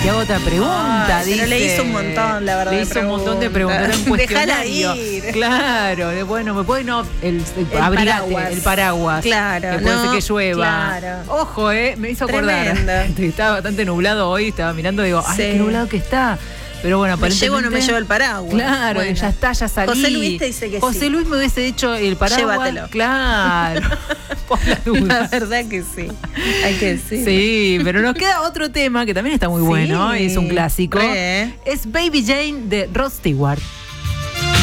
te hago otra pregunta, dice. Pero le hizo un montón, la verdad. Le hizo un montón de preguntas. Era un cuestionario. Déjala ir. Claro, bueno, me puede el abrigate, el paraguas. Claro. Que puede ser que llueva. Claro. Ojo, me hizo acordar. Estaba bastante nublado hoy, estaba mirando y digo, ay, qué nublado que está. Pero bueno, aparentemente. ¿Me llevo o no me llevo el paraguas? Claro, bueno. Ya está, ya salí. José Luis te dice que José Luis me hubiese dicho el paraguas. Llévatelo. Claro. Por las dudas. La verdad que sí. Hay que decir. Sí, pero nos queda otro tema que también está muy bueno y es un clásico. Re. Es Baby Jane de Rod Stewart.